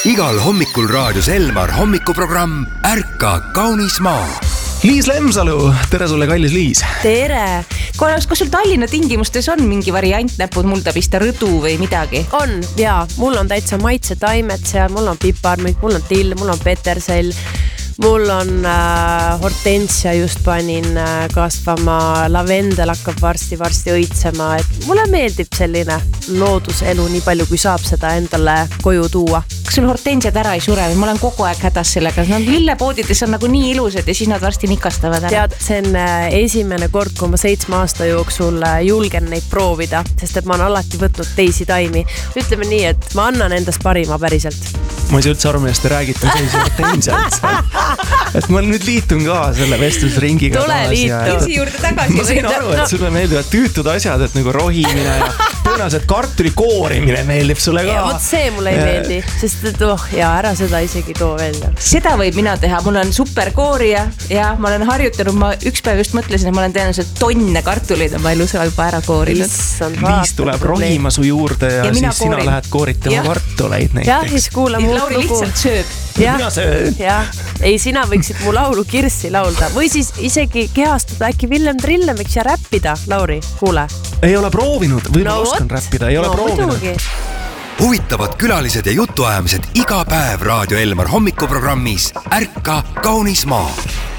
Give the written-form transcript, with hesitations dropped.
Igal hommikul raadios Elmar hommikuprogramm Ärka kaunis maa. Liis Lemsalu, tere sulle, kallis Liis. Tere. Kas sul Tallinna tingimustes on mingi variant näpud mulda pista rõdu või midagi? On, jaa. Mul on täitsa maitsetaimed seal, mul on piparmüük, mul on till, mul on petersell. Mul on hortensia, just panin kasvama, lavendel hakkab varsti õitsema. Et mulle meeldib selline looduselu nii palju, kui saab seda endale koju tuua. Kas sul hortensiad ära ei sure? Ma olen kogu aeg hädas sellega. Nad lillepoodides on nagu nii ilusad ja siis nad varsti nikastavad ära. Tead, see on esimene kord, kui ma 7 aasta jooksul julgen neid proovida, sest et ma olen alati võtnud teisi taimi. Ütleme nii, et ma annan endast parima päriselt. Ma ei saa üldse aru, millest te räägite sellise hortensialt. Et ma nüüd liitun ka selle vestlusringiga. Tule liitu. Isi juurde tagasi. Ma sain aru, et sulle meeldivad tüütud asjad, et nagu rohimine ja tõenäoliselt kartuli koorimine meeldib sulle ka. Ja võt see mulle ei meeldi, sest et ära seda isegi too välja. Seda võib mina teha. Mul on super koorija ja ma olen harjutanud. Ma üks päev just mõtlesin, et ma olen tõenäoliselt tonne kartulid oma elus juba ära koorinud. Liis tuleb rohima su juurde ja siis sina lähed kooritama kartuleid näiteks. Jah, siis kuula muud Lauri lugu. lihtsalt sööb. Mina söön. Jah, ei, sina võiksid mu laulu Kirssi laulda või siis isegi kehastuda äkki Villem Trillemiks ja räppida, Lauri, kuule. Ei ole proovinud, võib-olla oskan räppida, ei ole proovinud. Muidugi. Huvitavad külalised ja jutuajamised iga päev Raadio Elmar hommikuprogrammis Ärka kaunis maa.